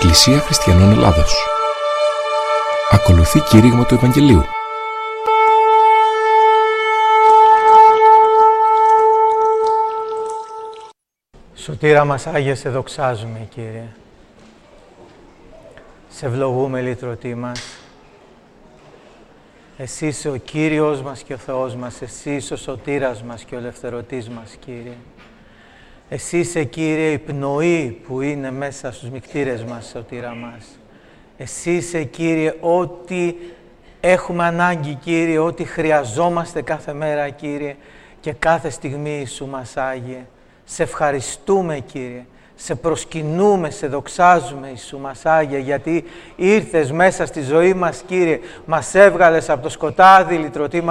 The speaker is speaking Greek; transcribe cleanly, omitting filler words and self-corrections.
Εκκλησία Χριστιανών Ελλάδος. Ακολουθεί κήρυγμα του Ευαγγελίου. Σωτήρα μας Άγιε, σε δοξάζουμε, Κύριε. Σε ευλογούμε, λυτρωτή μας. Εσύ είσαι ο Κύριος μας και ο Θεός μας. Εσύ είσαι ο σωτήρας μας και ο ελευθερωτής μας, Κύριε. Εσύ είσαι, Κύριε, η πνοή που είναι μέσα στους μικτήρες μας, σωτήρα μας. Εσύ είσαι, Κύριε, ό,τι έχουμε ανάγκη, Κύριε, ό,τι χρειαζόμαστε κάθε μέρα, Κύριε, και κάθε στιγμή σου μας, Άγιε. Σε ευχαριστούμε, Κύριε. Σε προσκυνούμε, σε δοξάζουμε, Ιησού μας, Άγιε, γιατί ήρθες μέσα στη ζωή μας, Κύριε. Μας έβγαλες από το σκοτάδι, λυτρωτή μας.